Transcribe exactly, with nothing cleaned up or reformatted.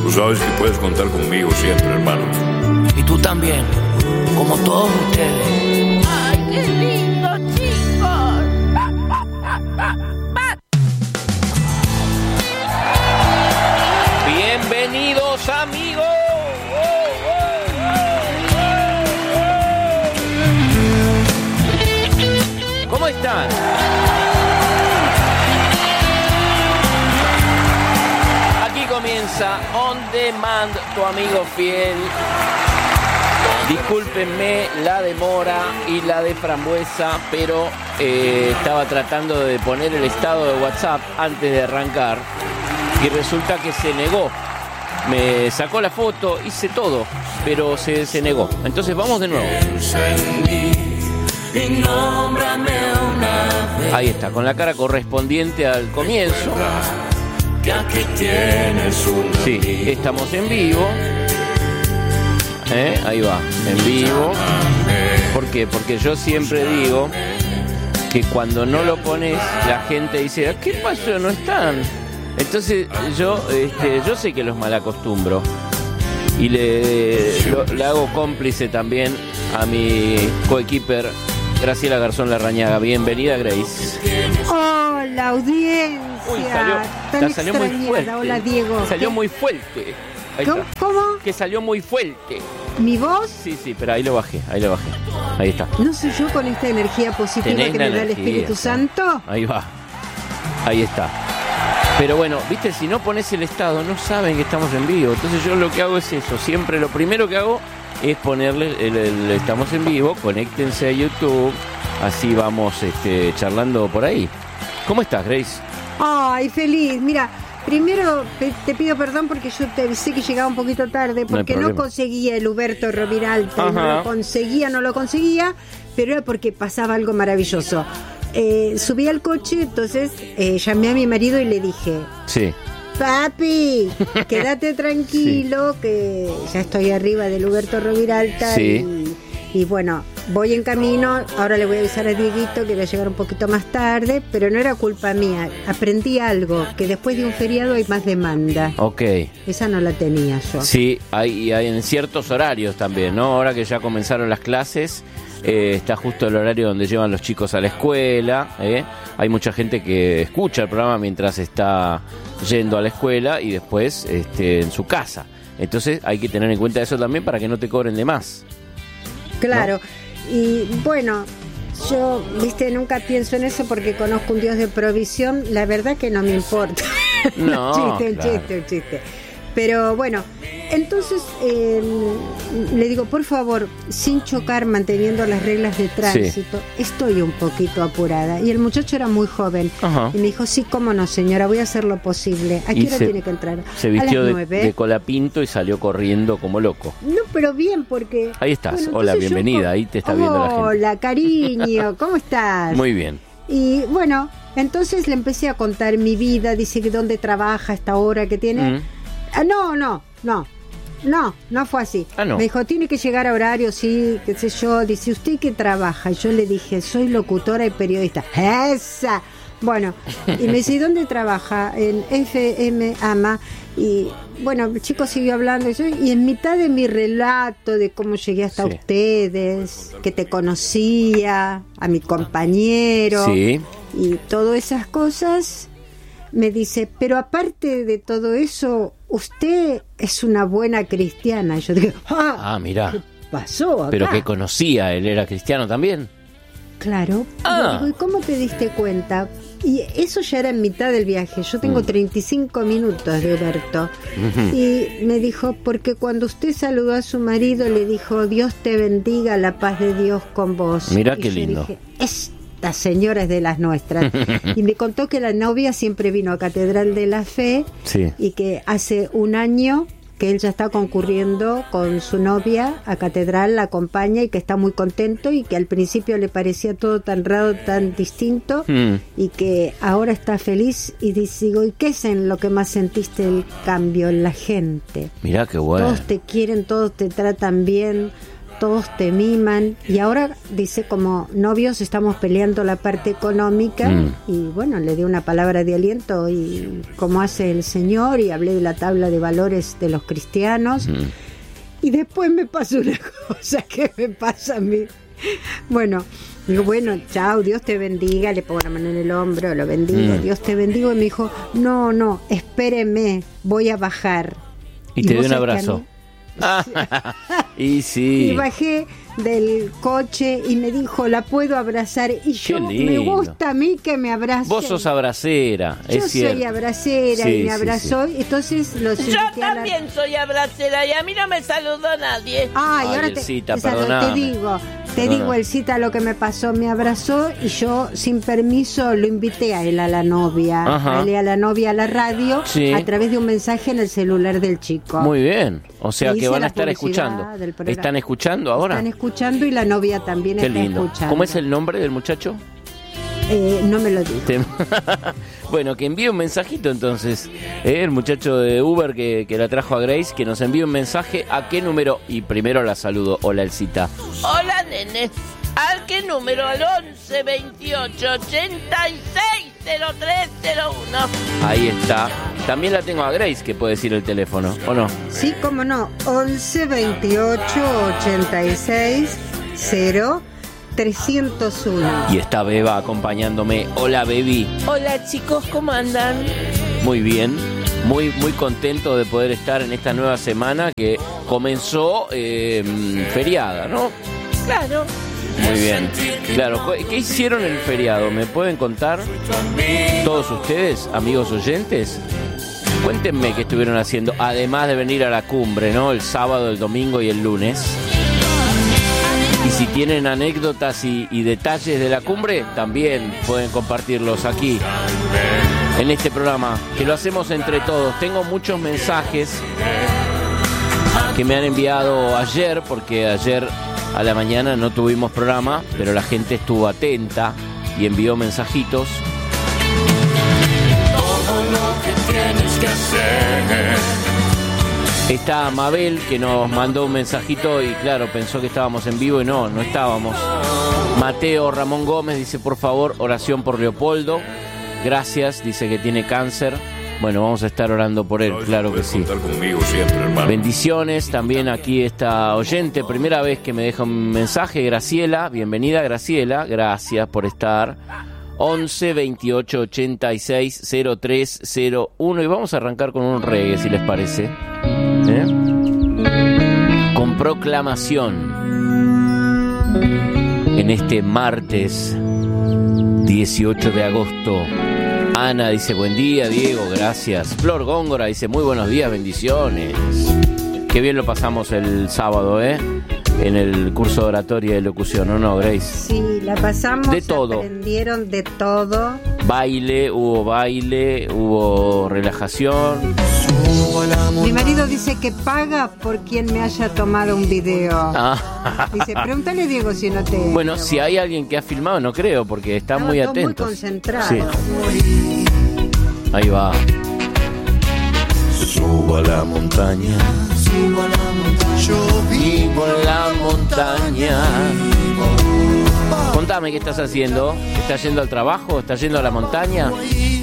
Tú sabes que puedes contar conmigo siempre, hermano. Y tú también, como todos ustedes. ¡Ay, qué lindo, chicos! Bienvenidos, amigos. ¿Cómo están? Aquí comienza On Demand, tu amigo fiel. Discúlpenme la demora y la de frambuesa, pero eh, estaba tratando de poner el estado de WhatsApp antes de arrancar y resulta que se negó. Me sacó la foto, hice todo, pero se, se negó. Entonces vamos de nuevo. Ahí está, con la cara correspondiente al comienzo. Sí, estamos en vivo. ¿Eh? Ahí va, en vivo. ¿Por qué? Porque yo siempre digo que cuando no lo pones, la gente dice, ¿qué pasó? No están. Entonces yo, este, yo sé que los malacostumbro y le, lo, le hago cómplice también a mi coequiper Graciela Garzón Larrañaga. Bienvenida, Grace. Hola, audiencia. Uy, salió, Tan salió muy fuerte. Hola, Diego. Salió ¿Qué? muy fuerte. Ahí ¿Cómo? está. ¿Cómo? Que salió muy fuerte. ¿Mi voz? Sí, sí, pero ahí lo bajé, ahí lo bajé. Ahí está. ¿No soy yo con esta energía positiva Tenés que la me da el energía, Espíritu ¿sí? Santo? Ahí va. Ahí está. Pero bueno, viste, si no pones el estado, no saben que estamos en vivo. Entonces yo lo que hago es eso. Siempre lo primero que hago es ponerle el, el estamos en vivo, conéctense a YouTube, así vamos este, charlando por ahí. ¿Cómo estás, Grace? Ay, feliz. Mira, primero te, te pido perdón porque yo te avisé que llegaba un poquito tarde porque no, no conseguía el Huberto Roviralta. No lo conseguía, no lo conseguía, pero era porque pasaba algo maravilloso. Eh, subí al coche, entonces eh, llamé a mi marido y le dije: sí. Papi, quédate tranquilo, sí, que ya estoy arriba del Huberto Roviralta. Sí. y, y bueno, voy en camino. Ahora le voy a avisar a Dieguito que voy a llegar un poquito más tarde, pero no era culpa mía. Aprendí algo, que después de un feriado hay más demanda. Ok. Esa no la tenía yo. Sí, hay, hay en ciertos horarios también, ¿no? Ahora que ya comenzaron las clases, Eh, está justo el horario donde llevan los chicos a la escuela, ¿eh? Hay mucha gente que escucha el programa mientras está yendo a la escuela y después este, en su casa. Entonces hay que tener en cuenta eso también para que no te cobren de más. Claro, ¿no? Y bueno, yo, viste, nunca pienso en eso porque conozco un Dios de provisión. La verdad que no me importa. No, un chiste, un claro. chiste, un chiste. Pero bueno, entonces eh, le digo, por favor, sin chocar, manteniendo las reglas de tránsito, sí, estoy un poquito apurada. Y el muchacho era muy joven. Ajá. Y me dijo, sí, cómo no, señora, voy a hacer lo posible. ¿A qué hora tiene que entrar? Se vistió de, de colapinto y salió corriendo como loco. No, pero bien, porque... Ahí estás, bueno, hola, bienvenida, yo... ahí te está viendo la gente. Hola, cariño, ¿cómo estás? Muy bien. Y bueno, entonces le empecé a contar mi vida, dice que dónde trabaja, esta hora que tiene... Mm. Ah, no, no, no, no, no fue así. Ah, no. Me dijo, tiene que llegar a horario, sí, qué sé yo. Dice, ¿usted qué trabaja? Y yo le dije, soy locutora y periodista. ¡Esa! Bueno, y me dice, ¿dónde trabaja? En F M AMA. Y bueno, el chico siguió hablando. Y, yo, y en mitad de mi relato de cómo llegué hasta sí. ustedes, que te conocía, a mi compañero, sí, y todas esas cosas... Me dice, pero aparte de todo eso, usted es una buena cristiana. Y yo digo, ah, ah mira, ¿qué pasó acá? Pero que conocía, él era cristiano también. Claro. Ah. Digo, ¿y cómo te diste cuenta? Y eso ya era en mitad del viaje. Yo tengo mm. treinta y cinco minutos de Huberto. Uh-huh. Y me dijo, porque cuando usted saludó a su marido, le dijo, Dios te bendiga, la paz de Dios con vos. Mirá y qué yo lindo. Dije, es Esta señora es de las nuestras. Y me contó que la novia siempre vino a Catedral de la Fe, sí, y que hace un año que él ya está concurriendo con su novia a Catedral, la acompaña y que está muy contento y que al principio le parecía todo tan raro, tan distinto, mm. y que ahora está feliz. Y digo, ¿y qué es en lo que más sentiste el cambio en la gente? Mirá qué bueno. Todos te quieren, todos te tratan bien. todos te miman. Y ahora, dice, como novios estamos peleando la parte económica. Mm. Y bueno, le di una palabra de aliento y cómo hace el Señor, y hablé de la tabla de valores de los cristianos. Mm. Y después me pasó una cosa que me pasa a mí. Bueno, digo, bueno, chao, Dios te bendiga, le pongo la mano en el hombro, lo bendiga, mm. Dios te bendiga. Y me dijo, no, no, espéreme, voy a bajar. Y, y te dio un abrazo. Y sí. Y bajé del coche y me dijo, la puedo abrazar. Y yo, me gusta a mí que me abracen. Vos sos abracera, yo es cierto. Yo soy abracera, sí, y me abrazó, sí, sí. Entonces lo Yo también la... soy abracera y a mí no me saludó nadie. Ay, Ay ahora te, cita, te, te digo, te Perdona. digo, el cita lo que me pasó, me abrazó y yo sin permiso lo invité a él, a la novia, Ajá. a él y a la novia a la radio, sí. a través de un mensaje en el celular del chico. Muy bien, o sea que van a estar escuchando. ¿Están escuchando ahora? Están escuchando y la novia también Qué está lindo. escuchando. ¿Cómo es el nombre del muchacho? Eh, no me lo dijo. Bueno, que envíe un mensajito entonces. Eh, el muchacho de Uber que, que la trajo a Grace, que nos envíe un mensaje. ¿A qué número? Y primero la saludo. Hola, Elcita. Hola, nene. ¿Al qué número? Al once veintiocho ochenta y seis cero tres cero uno. Ahí está. También la tengo a Grace, que puede decir el teléfono, ¿o no? Sí, cómo no. once veintiocho ochenta y seis cero trescientos uno. Y está Beba acompañándome. Hola, Bebi. Hola, chicos, ¿cómo andan? Muy bien. Muy, muy contento de poder estar en esta nueva semana que comenzó eh, feriada, ¿no? Claro. Muy bien. Claro, ¿qué hicieron en el feriado? ¿Me pueden contar? Todos ustedes, amigos oyentes, cuéntenme qué estuvieron haciendo, además de venir a la cumbre, ¿no? El sábado, el domingo y el lunes. Y si tienen anécdotas y, y detalles de la cumbre, también pueden compartirlos aquí, en este programa, que lo hacemos entre todos. Tengo muchos mensajes que me han enviado ayer, porque ayer a la mañana no tuvimos programa, pero la gente estuvo atenta y envió mensajitos. Todo lo que tienes que hacer. Está Mabel, que nos mandó un mensajito y claro, pensó que estábamos en vivo y no, no estábamos. Mateo Ramón Gómez dice, por favor, oración por Leopoldo. Gracias, dice que tiene cáncer. Bueno, vamos a estar orando por él, claro que sí. Conmigo siempre, hermano. Bendiciones, también aquí está oyente, primera vez que me deja un mensaje, Graciela, bienvenida Graciela, gracias por estar. once veintiocho ochenta y seis cero tres cero uno y vamos a arrancar con un reggae, si les parece. ¿Eh? Con proclamación en este martes dieciocho de agosto. Ana dice, buen día, Diego, gracias. Flor Góngora dice, muy buenos días, bendiciones. Qué bien lo pasamos el sábado, ¿eh? En el curso de oratoria y locución, ¿o no, Grace? Sí, la pasamos, de todo. Aprendieron de todo. Baile, hubo baile, hubo relajación. Mi marido dice que paga por quien me haya tomado un video. Ah. Dice, pregúntale, Diego, si no te... Bueno, si hay alguien que ha filmado, no creo, porque está no, muy atento. Muy concentrado. Sí. Ahí va. Subo a la montaña. Subo a la montaña. Yo vivo en la montaña. Contame qué estás haciendo. ¿Estás yendo al trabajo? ¿Estás yendo a la montaña?